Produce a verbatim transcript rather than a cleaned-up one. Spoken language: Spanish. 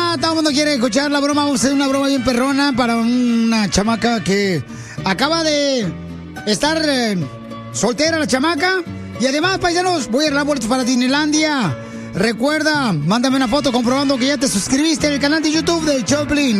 broma. Todo el mundo quiere escuchar la broma. Vamos a hacer una broma bien perrona para una chamaca que acaba de estar eh, soltera, la chamaca. Y además, paisanos, voy a arreglar boletos para Disneylandia. Recuerda, mándame una foto comprobando que ya te suscribiste al canal de YouTube de Choplin.